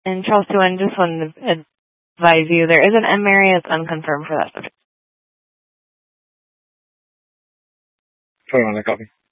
And Charles Tuen, just wanted to advise you, there is an M. Mary that's unconfirmed for that subject. Put on a copy.